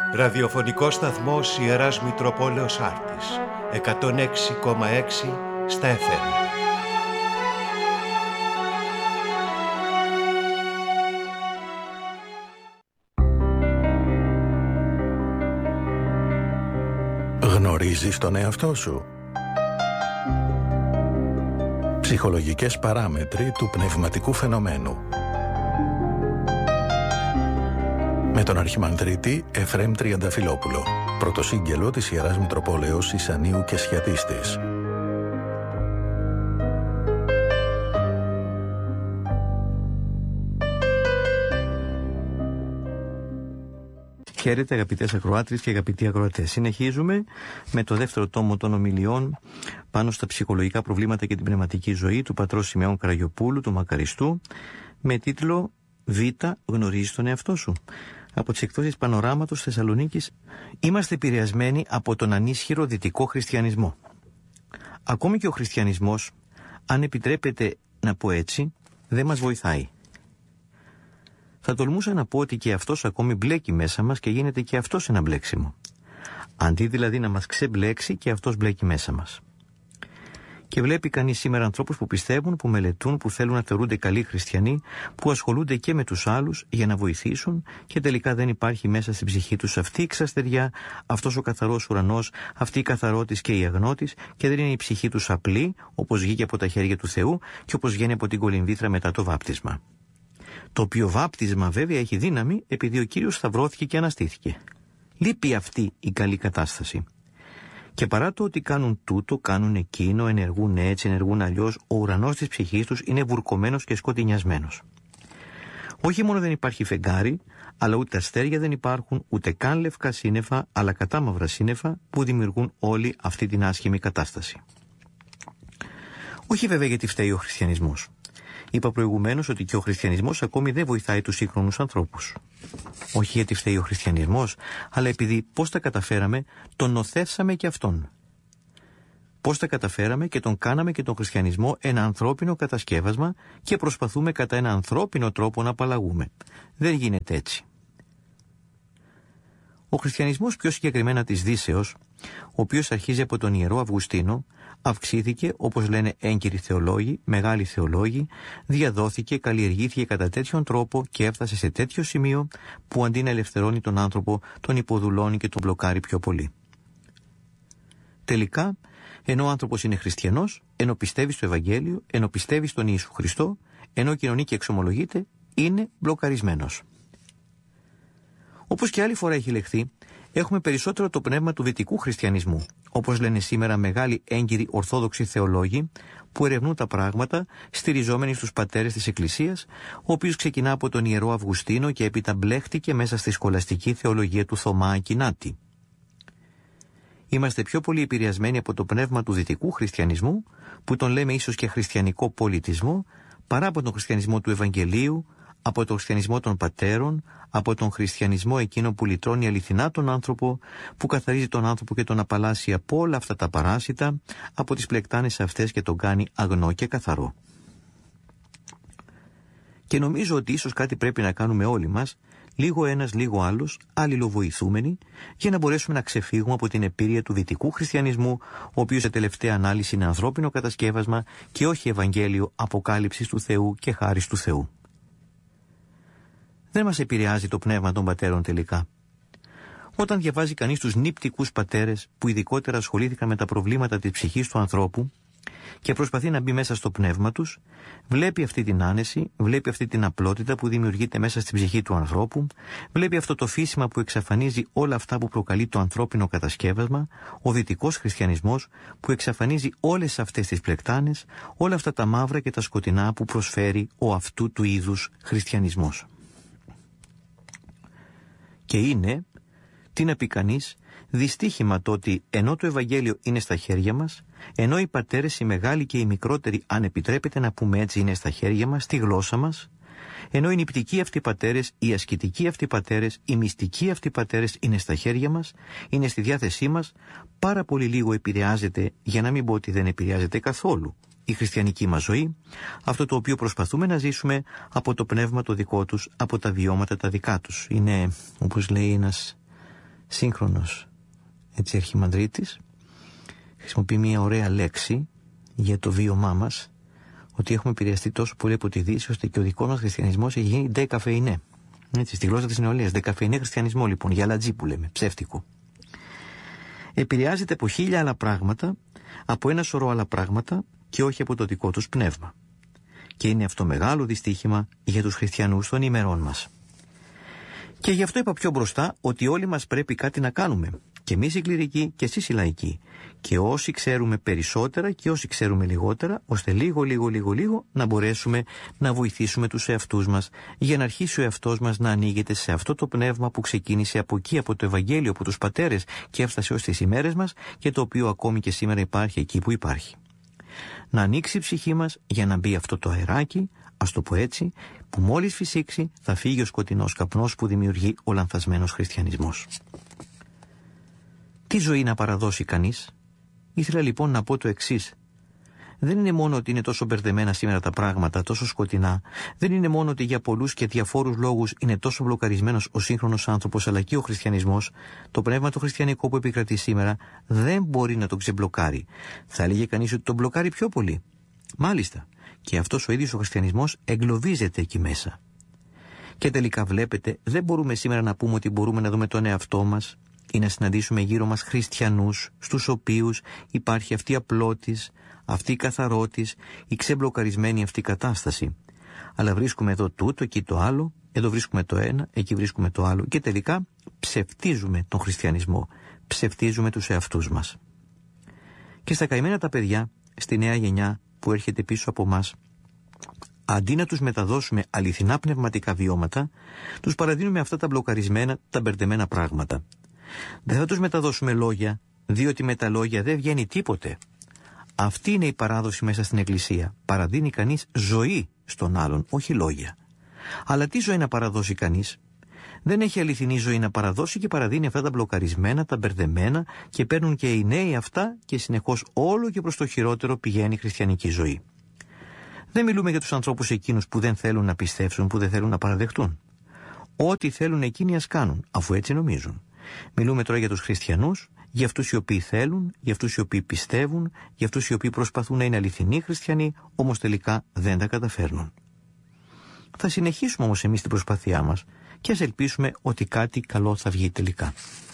Ραδιοφωνικός σταθμός Ιεράς Μητροπόλεως Άρτης, 106,6 στα FM. Γνωρίζεις τον εαυτό σου? Ψυχολογικές παράμετροι του πνευματικού φαινομένου. Με τον Αρχιμανδρίτη Εφραίμ Τριανταφυλόπουλο, πρωτοσύγγελο της Ιεράς Μητροπόλεως Ισανίου και Σιατίστης. Χαίρετε αγαπητές ακροάτριες και αγαπητοί ακροατές. Συνεχίζουμε με το δεύτερο τόμο των ομιλιών πάνω στα ψυχολογικά προβλήματα και την πνευματική ζωή του πατρός Σιμεών Καραγιοπούλου, του Μακαριστού, με τίτλο «Β. Γνωρίζεις τον εαυτό σου». Από τις εκδόσεις Πανοράματος Θεσσαλονίκης. Είμαστε επηρεασμένοι από τον ανίσχυρο δυτικό χριστιανισμό. Ακόμη και ο χριστιανισμός, αν επιτρέπετε να πω έτσι, δεν μας βοηθάει. Θα τολμούσα να πω ότι και αυτός ακόμη μπλέκει μέσα μας και γίνεται και αυτός ένα μπλέξιμο. Αντί δηλαδή να μας ξεμπλέξει, και αυτός μπλέκει μέσα μας. Και βλέπει κανείς σήμερα ανθρώπους που πιστεύουν, που μελετούν, που θέλουν να θεωρούνται καλοί χριστιανοί, που ασχολούνται και με τους άλλους για να βοηθήσουν, και τελικά δεν υπάρχει μέσα στην ψυχή τους αυτή η ξαστεριά, αυτός ο καθαρός ουρανός, αυτή η καθαρότης και η αγνότης, και δεν είναι η ψυχή τους απλή, όπως βγήκε από τα χέρια του Θεού και όπως βγαίνει από την κολυμβήθρα μετά το βάπτισμα. Το οποίο βάπτισμα βέβαια έχει δύναμη επειδή ο Κύριος σταυρώθηκε και αναστήθηκε. Λείπει αυτή η καλή κατάσταση. Και παρά το ότι κάνουν τούτο, κάνουν εκείνο, ενεργούν έτσι, ενεργούν αλλιώς, ο ουρανός της ψυχής τους είναι βουρκωμένος και σκοτεινιασμένος. Όχι μόνο δεν υπάρχει φεγγάρι, αλλά ούτε αστέρια δεν υπάρχουν, ούτε καν λευκά σύννεφα, αλλά κατάμαυρα σύννεφα που δημιουργούν όλη αυτή την άσχημη κατάσταση. Όχι βέβαια γιατί φταίει ο χριστιανισμός. Είπα προηγουμένως ότι και ο χριστιανισμός ακόμη δεν βοηθάει τους σύγχρονους ανθρώπους. Όχι γιατί φταίει ο χριστιανισμός, αλλά επειδή πώς τα καταφέραμε, τον νοθεύσαμε και αυτόν. Πώς τα καταφέραμε και τον κάναμε και τον χριστιανισμό ένα ανθρώπινο κατασκεύασμα και προσπαθούμε κατά ένα ανθρώπινο τρόπο να απαλλαγούμε. Δεν γίνεται έτσι. Ο χριστιανισμός, πιο συγκεκριμένα της Δύσεως, ο οποίος αρχίζει από τον Ιερό Αυγουστίνο, αυξήθηκε, όπως λένε έγκυροι θεολόγοι, μεγάλοι θεολόγοι, διαδόθηκε, καλλιεργήθηκε κατά τέτοιον τρόπο και έφτασε σε τέτοιο σημείο που αντί να ελευθερώνει τον άνθρωπο, τον υποδουλώνει και τον μπλοκάρει πιο πολύ. Τελικά, ενώ ο άνθρωπος είναι χριστιανός, ενώ πιστεύει στο Ευαγγέλιο, ενώ πιστεύει στον Ιησού Χριστό, ενώ κοινωνεί και εξομολογείται, είναι μπλοκαρισμένος. Όπως και άλλη φορά έχει λεχθεί, έχουμε περισσότερο το πνεύμα του δυτικού χριστιανισμού, όπως λένε σήμερα μεγάλοι έγκυροι ορθόδοξοι θεολόγοι, που ερευνούν τα πράγματα στηριζόμενοι στους πατέρες της Εκκλησίας, ο οποίος ξεκινά από τον Ιερό Αυγουστίνο και έπειτα μπλέχτηκε μέσα στη σχολαστική θεολογία του Θωμά Ακινάτη. Είμαστε πιο πολύ επηρεασμένοι από το πνεύμα του δυτικού χριστιανισμού, που τον λέμε ίσως και χριστιανικό πολιτισμό, παρά από τον χριστιανισμό του Ευαγγελίου, από τον χριστιανισμό των πατέρων, από τον χριστιανισμό εκείνο που λυτρώνει αληθινά τον άνθρωπο, που καθαρίζει τον άνθρωπο και τον απαλλάσσει από όλα αυτά τα παράσιτα, από τις πλεκτάνες αυτές και τον κάνει αγνό και καθαρό. Και νομίζω ότι ίσως κάτι πρέπει να κάνουμε όλοι μας, λίγο ένας, λίγο άλλος, αλληλοβοηθούμενοι, για να μπορέσουμε να ξεφύγουμε από την επίρρεια του δυτικού χριστιανισμού, ο οποίος σε τελευταία ανάλυση είναι ανθρώπινο κατασκεύασμα και όχι Ευαγγέλιο αποκάλυψης του Θεού και χάρις του Θεού. Δεν μας επηρεάζει το πνεύμα των πατέρων τελικά. Όταν διαβάζει κανείς τους νηπτικούς πατέρες που ειδικότερα ασχολήθηκαν με τα προβλήματα της ψυχής του ανθρώπου και προσπαθεί να μπει μέσα στο πνεύμα τους, βλέπει αυτή την άνεση, βλέπει αυτή την απλότητα που δημιουργείται μέσα στην ψυχή του ανθρώπου, βλέπει αυτό το φύσιμα που εξαφανίζει όλα αυτά που προκαλεί το ανθρώπινο κατασκεύασμα, ο δυτικός χριστιανισμός που εξαφανίζει όλες αυτές τις πλεκτάνες, όλα αυτά τα μαύρα και τα σκοτεινά που προσφέρει ο αυτού του είδους χριστιανισμός. Και είναι, τι να πει κανείς, δυστύχημα το ότι ενώ το Ευαγγέλιο είναι στα χέρια μας, ενώ οι πατέρες, οι μεγάλοι και οι μικρότεροι, αν επιτρέπεται να πούμε έτσι, είναι στα χέρια μας, στη γλώσσα μας, ενώ οι νηπτικοί αυτοί πατέρες, οι ασκητικοί αυτοί πατέρες, οι μυστικοί αυτοί πατέρες είναι στα χέρια μας, είναι στη διάθεσή μας, πάρα πολύ λίγο επηρεάζεται, για να μην πω ότι δεν επηρεάζεται καθόλου, η χριστιανική μας ζωή, αυτό το οποίο προσπαθούμε να ζήσουμε από το πνεύμα το δικό τους, από τα βιώματα τα δικά τους. Είναι, όπως λέει ένας σύγχρονος αρχιμανδρίτης χρησιμοποιεί μια ωραία λέξη για το βίωμά μας, ότι έχουμε επηρεαστεί τόσο πολύ από τη Δύση, ώστε και ο δικός μας χριστιανισμός έχει γίνει ντεκαφεϊνέ. Έτσι, στη γλώσσα της νεολαίας, ντεκαφεϊνέ χριστιανισμό λοιπόν, για λατζί που λέμε, ψεύτικο. Επηρεάζεται από 1000 άλλα πράγματα, από ένα σωρό άλλα πράγματα και όχι από το δικό τους πνεύμα. Και είναι αυτό μεγάλο δυστύχημα για τους χριστιανούς των ημερών μας. Και γι' αυτό είπα πιο μπροστά ότι όλοι μας πρέπει κάτι να κάνουμε. Και εμείς οι κληρικοί και εσείς οι λαϊκοί. Και όσοι ξέρουμε περισσότερα και όσοι ξέρουμε λιγότερα, ώστε λίγο να μπορέσουμε να βοηθήσουμε τους εαυτούς μας, για να αρχίσει ο εαυτός μας να ανοίγεται σε αυτό το πνεύμα που ξεκίνησε από εκεί, από το Ευαγγέλιο, από τους πατέρες και έφτασε ως τις ημέρες μας και το οποίο ακόμη και σήμερα υπάρχει εκεί που υπάρχει. Να ανοίξει η ψυχή μας για να μπει αυτό το αεράκι, ας το πω έτσι, που μόλις φυσήξει θα φύγει ο σκοτεινός καπνός που δημιουργεί ο λανθασμένος χριστιανισμός. Τι ζωή να παραδώσει κανείς? Ήθελα λοιπόν να πω το εξής. Δεν είναι μόνο ότι είναι τόσο μπερδεμένα σήμερα τα πράγματα, τόσο σκοτεινά. Δεν είναι μόνο ότι για πολλούς και διαφόρους λόγους είναι τόσο μπλοκαρισμένος ο σύγχρονος άνθρωπος, αλλά και ο χριστιανισμός. Το πνεύμα το χριστιανικό που επικρατεί σήμερα δεν μπορεί να το ξεμπλοκάρει. Θα έλεγε κανείς ότι το μπλοκάρει πιο πολύ. Μάλιστα. Και αυτός ο ίδιος ο χριστιανισμός εγκλωβίζεται εκεί μέσα. Και τελικά βλέπετε, δεν μπορούμε σήμερα να πούμε ότι μπορούμε να δούμε τον εαυτό μας ή να συναντήσουμε γύρω μας χριστιανούς, στους οποίους υπάρχει αυτή η απλότης, αυτή η καθαρότης, η ξεμπλοκαρισμένη αυτή κατάσταση. Αλλά βρίσκουμε εδώ τούτο, εκεί το άλλο, εδώ βρίσκουμε το ένα, εκεί βρίσκουμε το άλλο και τελικά ψευτίζουμε τον χριστιανισμό, ψευτίζουμε τους εαυτούς μας. Και στα καημένα τα παιδιά, στη νέα γενιά που έρχεται πίσω από μας, αντί να τους μεταδώσουμε αληθινά πνευματικά βιώματα, τους παραδίνουμε αυτά τα μπλοκαρισμένα, τα μπερδεμένα πράγματα. Δεν θα τους μεταδώσουμε λόγια, διότι με τα λόγια δεν βγαίνει τίποτε. Αυτή είναι η παράδοση μέσα στην Εκκλησία. Παραδίνει κανείς ζωή στον άλλον, όχι λόγια. Αλλά τι ζωή να παραδώσει κανείς? Δεν έχει αληθινή ζωή να παραδώσει και παραδίνει αυτά τα μπλοκαρισμένα, τα μπερδεμένα και παίρνουν και οι νέοι αυτά και συνεχώς όλο και προς το χειρότερο πηγαίνει η χριστιανική ζωή. Δεν μιλούμε για τους ανθρώπους εκείνους που δεν θέλουν να πιστέψουν, που δεν θέλουν να παραδεχτούν. Ό,τι θέλουν εκείνοι ας κάνουν, αφού έτσι νομίζουν. Μιλούμε τώρα για τους χριστιανούς, για αυτούς οι οποίοι θέλουν, για αυτούς οι οποίοι πιστεύουν, για αυτούς οι οποίοι προσπαθούν να είναι αληθινοί χριστιανοί, όμως τελικά δεν τα καταφέρνουν. Θα συνεχίσουμε όμως εμείς την προσπάθειά μας και ας ελπίσουμε ότι κάτι καλό θα βγει τελικά.